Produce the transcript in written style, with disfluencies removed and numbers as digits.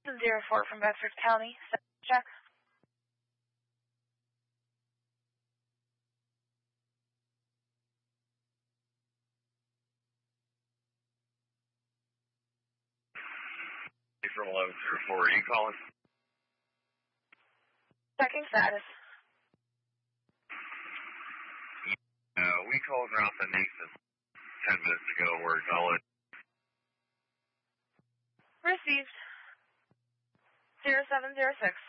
04 from Bedford County. Check. From 1104, are you calling? Checking status. We called Ralph and Nathan 10 minutes ago. We're calling. Received. 0706.